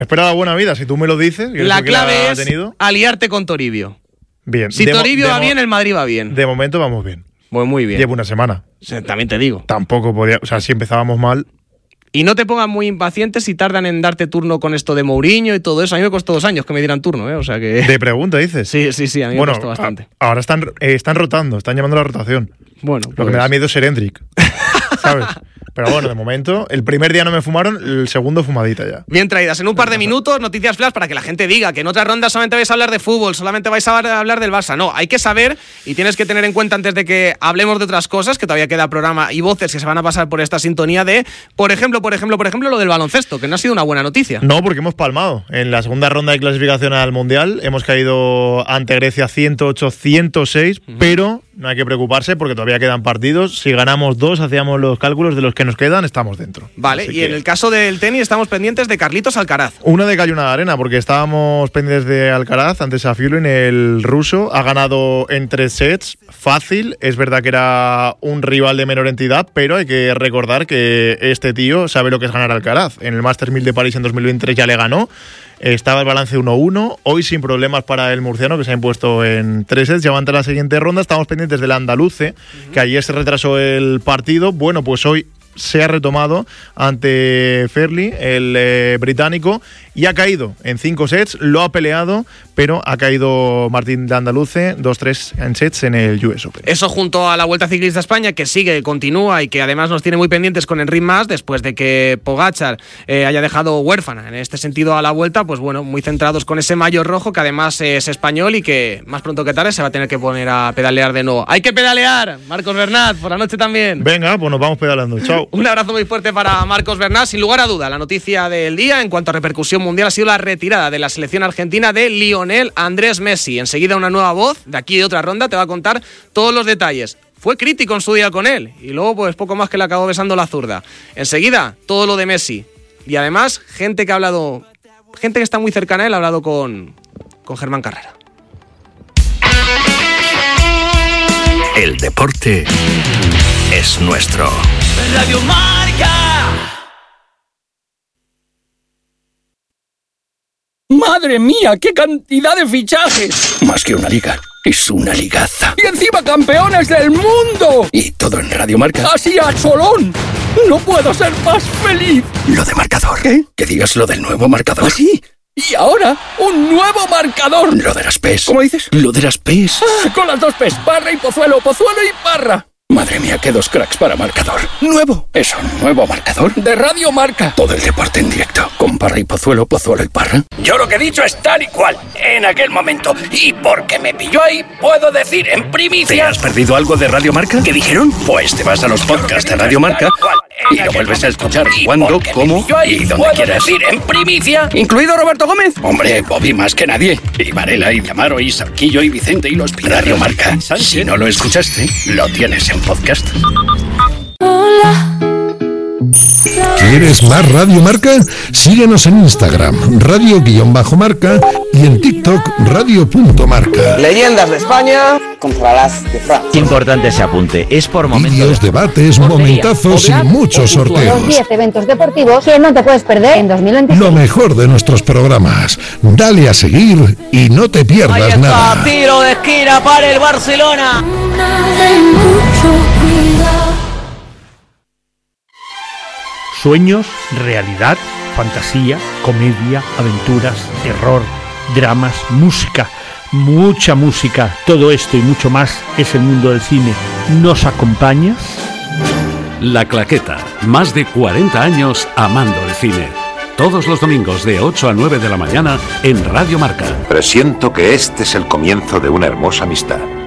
Espera la buena vida, si tú me lo dices. La clave es aliarte con Toribio. Bien. Si Toribio va bien, el Madrid va bien. De momento vamos bien. Pues muy bien. Llevo una semana. También te digo. Tampoco podía... O sea, si empezábamos mal... Y no te pongas muy impaciente si tardan en darte turno con esto de Mourinho y todo eso. A mí me costó 2 años que me dieran turno, ¿eh? O sea que... ¿De pregunta, dices? Sí, a mí me costó bastante. Ahora están rotando, están llamando a la rotación. Bueno, Lo que me da miedo es ser Hendrik, ¿sabes? Pero bueno, de momento, el primer día no me fumaron, el segundo fumadita ya. Bien traídas. En un par de minutos, noticias flash para que la gente diga que en otras rondas solamente vais a hablar de fútbol, solamente vais a hablar del Barça. No, hay que saber y tienes que tener en cuenta antes de que hablemos de otras cosas, que todavía queda programa y voces que se van a pasar por esta sintonía de, por ejemplo, lo del baloncesto, que no ha sido una buena noticia. No, porque hemos palmado. En la segunda ronda de clasificación al Mundial hemos caído ante Grecia 108-106, pero no hay que preocuparse porque todavía quedan partidos. Si ganamos 2, hacíamos los cálculos de los que nos quedan, estamos dentro. Vale, y en el caso del tenis estamos pendientes de Carlitos Alcaraz. Una de cal y una de arena, porque estábamos pendientes de Alcaraz antes a Fiulin, el ruso. Ha ganado en 3 sets, fácil. Es verdad que era un rival de menor entidad, pero hay que recordar que este tío sabe lo que es ganar a Alcaraz. En el Masters 1000 de París en 2023 ya le ganó. Estaba el balance 1-1, hoy sin problemas para el murciano, que se ha impuesto en 3 sets. Ya va ante la siguiente ronda. Estamos pendientes del andaluce, que ayer se retrasó el partido. Bueno, pues hoy se ha retomado ante Fairley, el británico, y ha caído en 5 sets, lo ha peleado, pero ha caído Martín de Andaluce 2-3 en sets en el US Open. Eso junto a la Vuelta Ciclista a España, que sigue, continúa y que además nos tiene muy pendientes con Enric Mas, después de que Pogačar haya dejado huérfana en este sentido a la Vuelta, pues bueno, muy centrados con ese maillot rojo, que además es español y que más pronto que tarde se va a tener que poner a pedalear de nuevo. ¡Hay que pedalear! Marcos Bernat, por la noche también. Venga, pues nos vamos pedaleando. Chao. Un abrazo muy fuerte para Marcos Bernat. Sin lugar a duda, la noticia del día en cuanto a repercusión mundial ha sido la retirada de la selección argentina de Lionel Andrés Messi. Enseguida una nueva voz de aquí de otra ronda te va a contar todos los detalles. Fue crítico en su día con él y luego pues poco más que le acabó besando la zurda. Enseguida todo lo de Messi. Y además gente que está muy cercana a él ha hablado con Germán Carrera. El deporte es nuestro. Radio Marca. ¡Madre mía, qué cantidad de fichajes! Más que una liga, es una ligaza. ¡Y encima campeones del mundo! Y todo en Radio Marca. ¡Así a cholón! ¡No puedo ser más feliz! Lo de marcador. ¿Qué? Que digas lo del nuevo marcador. ¿Ah, sí? Y ahora, un nuevo marcador. Lo de las PES. ¿Cómo dices? Lo de las PES. Ah, con las 2 PES, Parra y Pozuelo, Pozuelo y Parra. Madre mía, qué 2 cracks para marcador. Nuevo. ¿Es un nuevo marcador? De Radio Marca. Todo el deporte en directo. Con Parra y Pozuelo, Pozuelo y Parra. Yo lo que he dicho es tal y cual, en aquel momento. Y porque me pilló ahí, puedo decir en primicia... ¿Te has perdido algo de Radio Marca? ¿Qué dijeron? Pues te vas a los podcasts de Radio Marca y lo vuelves a escuchar cuando, cómo y donde quieras. Decir en primicia, incluido Roberto Gómez. Hombre, Bobby más que nadie. Y Varela, y Amaro, y Sarquillo, y Vicente, y los Radio Marca. Si no lo escuchaste, lo tienes en podcast. ¿Quieres más Radio Marca? Síguenos en Instagram, radio_marca, y en TikTok, radio.marca. Leyendas de España contra las de Francia. Qué importante ese apunte, es por momentos. Vídeos, debates, momentazos y muchos sorteos. Los 10 eventos deportivos que no te puedes perder en 2026. Lo mejor de nuestros programas. Dale a seguir y no te pierdas nada. Tiro de esquina para el Barcelona. Sueños, realidad, fantasía, comedia, aventuras, terror, dramas, música, mucha música. Todo esto y mucho más es el mundo del cine. ¿Nos acompañas? La Claqueta, más de 40 años amando el cine. Todos los domingos de 8 a 9 de la mañana en Radio Marca. Presiento que este es el comienzo de una hermosa amistad.